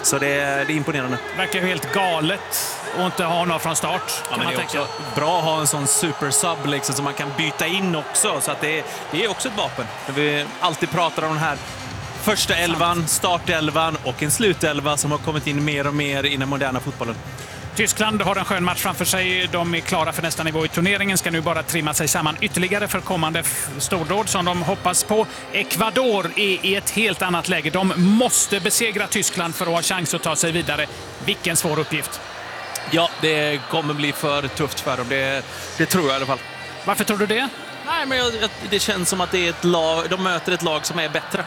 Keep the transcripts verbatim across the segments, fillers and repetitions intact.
Så det, det är imponerande. Verkar helt galet att inte ha någon från start. Ja, men det är också bra att ha en sån supersub liksom, som man kan byta in också. Så att det, det är också ett vapen. Vi alltid pratar om den här första elvan, startelvan och en slutelva som har kommit in mer och mer i den moderna fotbollen. Tyskland har en skön match framför sig. De är klara för nästa nivå i turneringen. Ska nu bara trimma sig samman ytterligare för kommande stordåd som de hoppas på. Ecuador är i ett helt annat läge. De måste besegra Tyskland för att ha chans att ta sig vidare. Vilken svår uppgift. Ja, det kommer bli för tufft för dem. Det, det tror jag i alla fall. Varför tror du det? Nej, men jag, det känns som att det är ett lag, de möter ett lag som är bättre.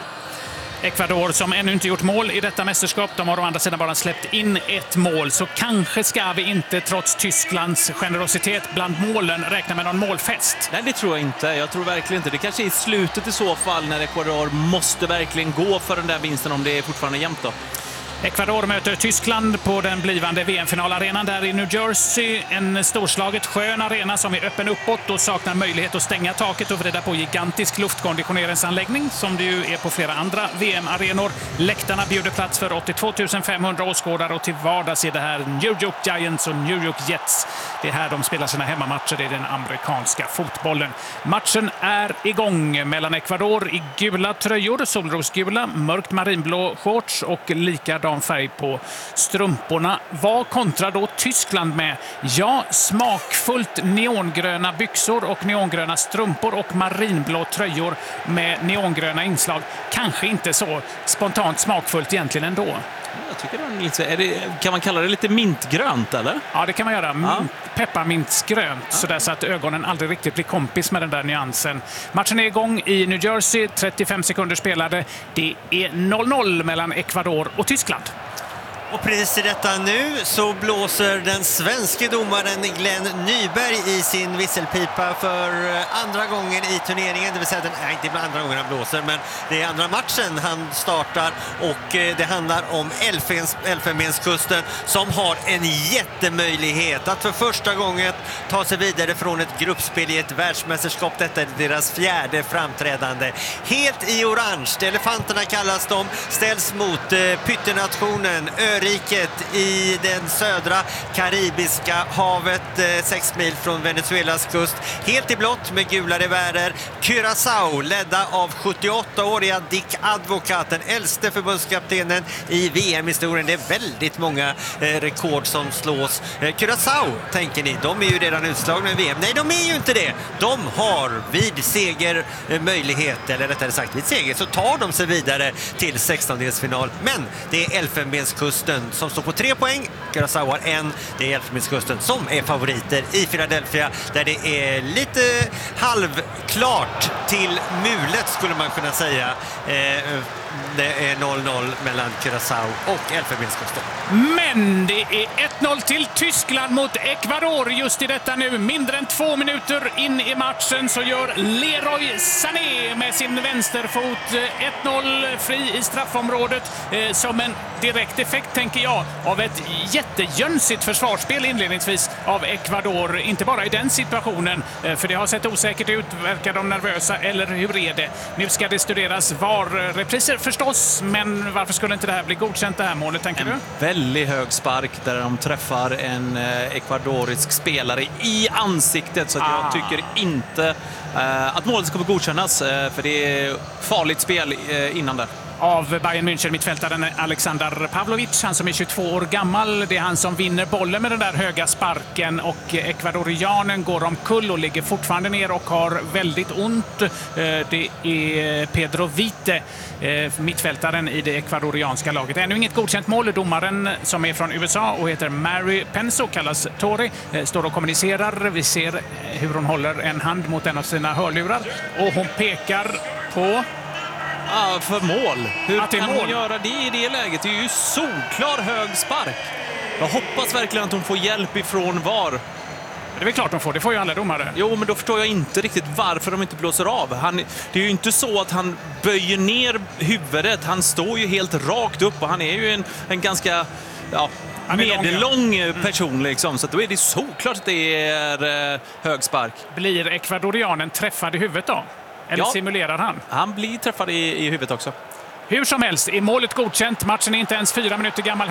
Ecuador som ännu inte gjort mål i detta mästerskap. De har å andra sidan bara släppt in ett mål. Så kanske ska vi inte, trots Tysklands generositet bland målen, räkna med någon målfest. Nej, det tror jag inte. Jag tror verkligen inte. Det kanske är i slutet i så fall när Ecuador måste verkligen gå för den där vinsten om det är fortfarande jämnt då. Ecuador möter Tyskland på den blivande V M-finalarenan där i New Jersey. En storslaget skön arena som är öppen uppåt och saknar möjlighet att stänga taket och vrida på gigantisk luftkonditioneringsanläggning som det ju är på flera andra V M-arenor. Läktarna bjuder plats för åttiotvå tusen femhundra åskådare och till vardags är det här New York Giants och New York Jets. Det är här de spelar sina hemmamatcher i den amerikanska fotbollen. Matchen är igång mellan Ecuador i gula tröjor, solrosgula, mörkt marinblå shorts och likadan färg på strumporna. Vad kontrar då Tyskland med? Ja, smakfullt neongröna byxor och neongröna strumpor och marinblå tröjor med neongröna inslag. Kanske inte så spontant smakfullt egentligen ändå. Jag tycker det är lite, är det, kan man kalla det lite mintgrönt, eller? Ja, det kan man göra. Mint, ja. Pepparmintsgrönt, ja. Sådär så att ögonen aldrig riktigt blir kompis med den där nyansen. Matchen är igång i New Jersey, trettiofem sekunder spelade. Det är noll noll mellan Ecuador och Tyskland. Och precis i detta nu så blåser den svenske domaren Glenn Nyberg i sin visselpipa för andra gången i turneringen. Det vill säga, den, nej, inte bland andra gången han blåser, men det är andra matchen han startar. Och det handlar om Elfens, Elfenbenskusten som har en jättemöjlighet att för första gången ta sig vidare från ett gruppspel i ett världsmästerskap. Detta är deras fjärde framträdande. Helt i orange, elefanterna kallas de, ställs mot eh, pyttenationen Öriket i den södra karibiska havet, eh, sex mil från Venezuelas kust. Helt i blått med gula revärer. Curaçao, ledda av sjuttioåttaåriga Dick Advocat, den äldste förbundskaptenen i V M-historien. Det är väldigt många eh, rekord som slås. Eh, Curaçao, tänker ni, de är ju redan utslagna i V M. Nej, de är ju inte det. De har vid seger eh, möjlighet, eller rättare sagt vid seger, så tar de sig vidare till sextondelsfinal. Men det är Elfenbenskusten som står på tre poäng. Curaçao har en. Det är Elfenbenskusten som är favoriter i Philadelphia, där det är lite halvklart till mulet, skulle man kunna säga. Eh, det är noll noll mellan Curaçao och Elfenbenskusten. Men det är ett noll till Tyskland mot Ecuador just i detta nu. Mindre än två minuter in i matchen så gör Leroy Sané med sin vänsterfot ett noll fri i straffområdet eh, som en direkt effekt, tänker jag, av ett jättejönsigt försvarsspel inledningsvis av Ecuador. Inte bara i den situationen, eh, för det har sett osäkert ut. Verkar de nervösa, eller hur är det? Nu ska det studeras var repriser förstås, men varför skulle inte det här bli godkänt, det här målet, tänker du? Väldigt hög spark där de träffar en eh, ekvadorisk spelare i ansiktet, så att ah. jag tycker inte eh, att målet ska få godkännas, eh, för det är farligt spel eh, innan det. Av Bayern München mittfältaren Alexander Pavlovic, han som är tjugotvå år gammal. Det är han som vinner bollen med den där höga sparken, och ekvadorianen går omkull och ligger fortfarande ner och har väldigt ont. Det är Pedro Vite, mittfältaren i det ekvadorianska laget. Ännu inget godkänt mål. Domaren, som är från U S A och heter Mary Penso, kallas Tori, står och kommunicerar. Vi ser hur hon håller en hand mot en av sina hörlurar och hon pekar på... Ja, för mål. Hur att det är kan mål. hon göra det i det läget? Det är ju solklar hög spark. Jag hoppas verkligen att hon får hjälp ifrån V A R. Det är väl klart de får, det får ju alla domare. Jo, men då förstår jag inte riktigt varför de inte blåser av. Han, det är ju inte så att han böjer ner huvudet. Han står ju helt rakt upp och han är ju en, en ganska... Ja, medellång person liksom, så då är det såklart att det är eh, hög spark. Blir ekvadorianen träffad i huvudet då? Eller ja, simulerar han? Han blir träffad i, i huvudet också. Hur som helst, är målet godkänt. Matchen är inte ens fyra minuter gammal.